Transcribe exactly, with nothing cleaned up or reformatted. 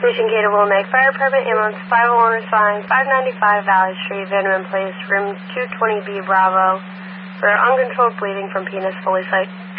Station K to Wilmette Fire Department, ambulance five oh one responding, five ninety-five Valley Street, Vanderman Place, room two twenty B Bravo, for uncontrolled bleeding from penis, fully psyched.